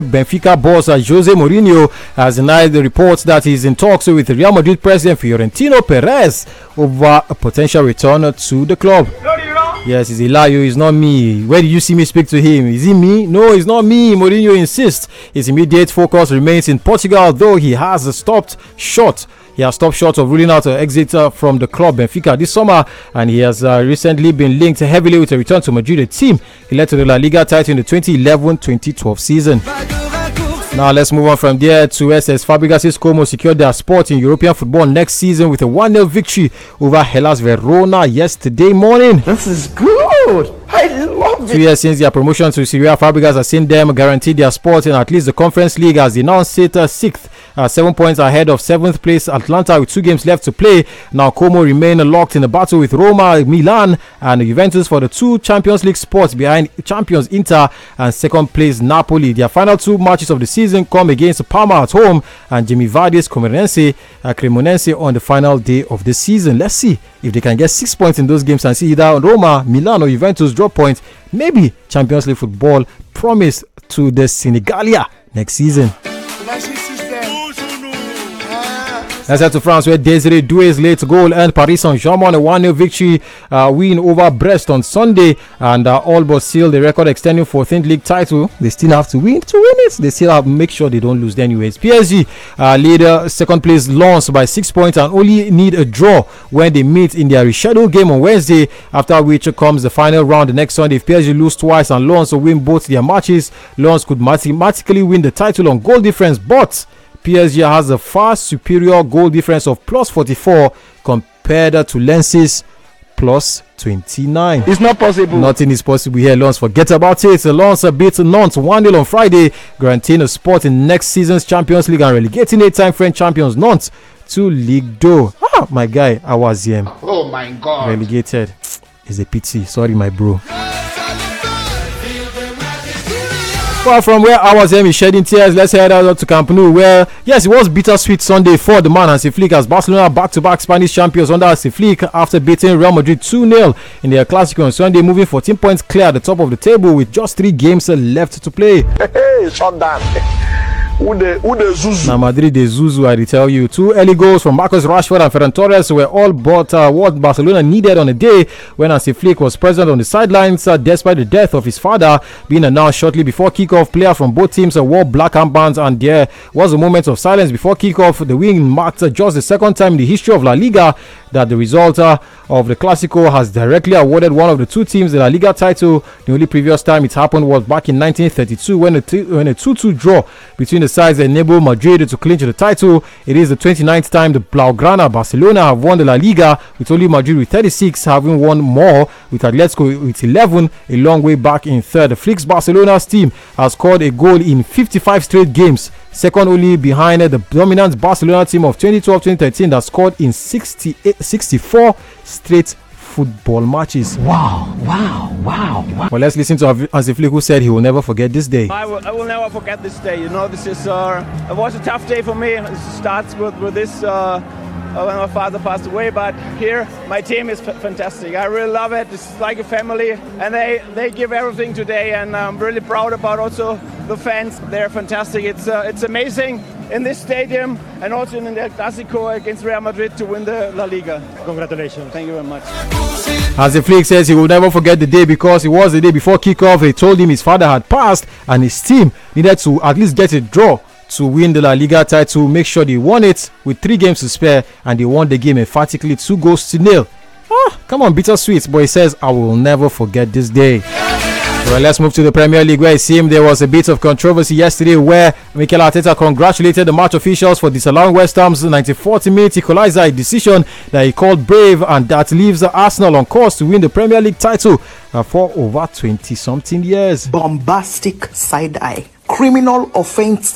Benfica boss Jose Mourinho has denied the reports that he's in talks with Real Madrid president Florentino Perez over a potential return to the club. Yes, it's Elayo, it's not me. Where did you see me speak to him? Is it me? No, it's not me. Mourinho insists his immediate focus remains in Portugal, though he has stopped short. He has stopped short of ruling out an exit from the club Benfica this summer, and he has recently been linked heavily with a return to Madrid, a team he led to the La Liga title in the 2011-2012 season. Now let's move on from there to SS Fabregas. Como secured their spot in European football next season with a 1-0 victory over Hellas Verona yesterday morning. This is good. I love it. 2 years since their promotion to Serie A, Fabregas has seen them guarantee their spot in at least the Conference League, as they now sit 6th. 7 points ahead of 7th place Atlanta with 2 games left to play. Now Como remain locked in a battle with Roma, Milan and Juventus for the 2 Champions League spots behind champions Inter and 2nd place Napoli. Their final 2 matches of the season come against Parma at home and Jamie Vardy's Cremonense on the final day of the season. Let's see if they can get 6 points in those games and see either Roma, Milan or Juventus drop points. Maybe Champions League football promised to the Senegalia next season. Let's head to France, where Desiree Doué's late goal earned Paris Saint-Germain a 1-0 victory win over Brest on Sunday, and all but sealed the record extending 14th league title. They still have to win it. They still have to make sure they don't lose anyways. PSG lead second place Lens by 6 points and only need a draw when they meet in their rescheduled game on Wednesday, after which comes the final round the next Sunday. If PSG lose twice and Lens win both their matches, Lens could mathematically win the title on goal difference, but PSG has a far superior goal difference of plus 44 compared to Lens's plus 29. It's not possible. Nothing is possible here. Lens, forget about it. Lens beat Nantes 1-0 on Friday, guaranteeing a spot in next season's Champions League and relegating 8-time French champions Nantes to Ligue 2. My guy, Awaziem. Oh my God. Relegated. It's a pity. Sorry, my bro. Well, from where Awaziem is shedding tears, let's head out to Camp Nou, where, yes, it was bittersweet Sunday for the man Hansi Flick, as Barcelona back-to-back Spanish champions under Hansi Flick after beating Real Madrid 2-0 in their Clásico on Sunday, moving 14 points clear at the top of the table with just 3 games left to play. Hey, shut down. Who the Zuzu? Now Madrid de Zuzu, I tell you. 2 early goals from Marcus Rashford and Ferran Torres were all but what Barcelona needed on a day when Hansi Flick was present on the sidelines, despite the death of his father being announced shortly before kickoff. Players from both teams wore black armbands, and there was a moment of silence before kickoff. The win marked just the second time in the history of La Liga that the result of the Clásico has directly awarded one of the 2 teams the La Liga title. The only previous time it happened was back in 1932 when a 2-2 draw between the sides enabled Madrid to clinch the title. It is the 29th time the Blaugrana Barcelona have won the La Liga, with only Madrid with 36 having won more, with Atletico with 11 a long way back in third. Flick's Barcelona's team has scored a goal in 55 straight games, second only behind the dominant Barcelona team of 2012-2013 that scored in 64 straight football matches. Wow. Well, let's listen to Hansi Flick, who said he will never forget this day. I will never forget this day. You know, this is it was a tough day for me. It starts with this when my father passed away, but here my team is fantastic. I really love it. It's like a family, and they give everything today, and I'm really proud about also the fans. They're fantastic. It's amazing in this stadium and also in the Clásico against Real Madrid to win the La Liga. Congratulations. Thank you very much. Hansi Flick says he will never forget the day because it was the day before kickoff. They told him his father had passed and his team needed to at least get a draw to win the La Liga title, make sure they won it with 3 games to spare, and they won the game emphatically 2-0. Come on, bittersweet, but he says, I will never forget this day. Well, let's move to the Premier League, where it seemed there was a bit of controversy yesterday, where Mikel Arteta congratulated the match officials for disallowing West Ham's 94th-minute equalizer, a decision that he called brave and that leaves Arsenal on course to win the Premier League title for over 20-something years. Bombastic side eye, criminal offensive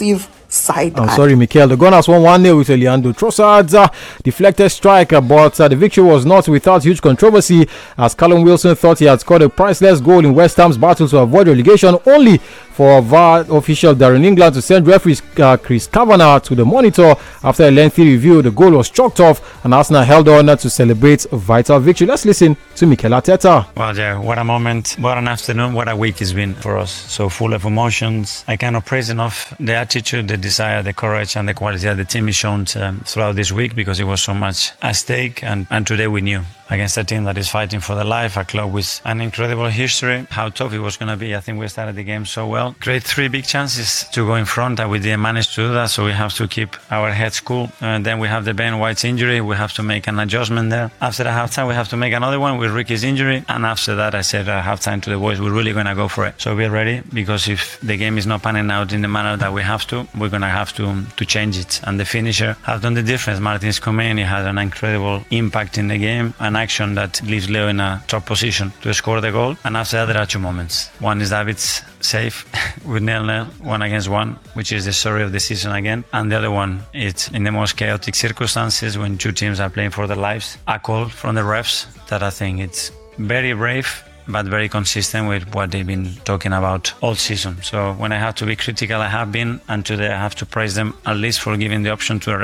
side. I'm sorry, Mikel. The Gunners won 1-0 with Leandro Trossard's deflected strike, but the victory was not without huge controversy, as Callum Wilson thought he had scored a priceless goal in West Ham's battle to avoid relegation, only for VAR official Darren England to send referee Chris Kavanagh to the monitor. After a lengthy review, the goal was chalked off, and Arsenal held on to celebrate a vital victory. Let's listen to Mikel Arteta. Well, yeah, what a moment, what an afternoon, what a week it's been for us. So full of emotions. I cannot praise enough the attitude, the desire, the courage, and the quality that the team has shown throughout this week, because it was so much at stake, and today we knew against a team that is fighting for their life, a club with an incredible history, how tough it was going to be. I think we started the game so well. Great 3 big chances to go in front, and we didn't manage to do that, so we have to keep our heads cool. And then we have the Ben White's injury. We have to make an adjustment there. After the halftime, we have to make another one with Ricky's injury, and after that, I said at halftime to the boys, we're really going to go for it. So we're ready, because if the game is not panning out in the manner that we have to, we're going to have to change it. And the finisher has done the difference. Martin's come in, he had an incredible impact in the game, an action that leaves Leo in a top position to score the goal. And after that, there are 2 moments. One is David's save with 0-0, 1-against-1, which is the story of the season again. And the other one, it's in the most chaotic circumstances when 2 teams are playing for their lives. A call from the refs that I think it's very brave, but very consistent with what they've been talking about all season. So when I have to be critical, I have been, and today I have to praise them at least for giving the option to a